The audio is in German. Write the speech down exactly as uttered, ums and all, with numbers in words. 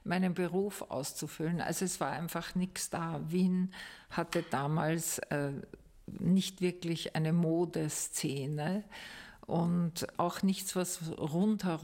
meinen Beruf auszufüllen. Also es war einfach nichts da. Wien hatte damals äh, nicht wirklich eine Modeszene und auch nichts, was rundherum